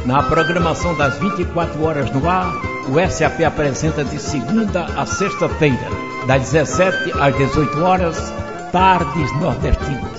Na programação das 24 horas no ar, o SAP apresenta de segunda a sexta-feira, das 17 às 18 horas, Tardes Nordestinas.